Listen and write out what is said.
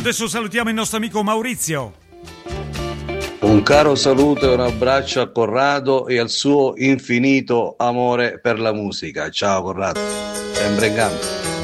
Adesso salutiamo il nostro amico Maurizio. Un caro saluto e un abbraccio a Corrado e al suo infinito amore per la musica. Ciao Corrado, sempre in gamba.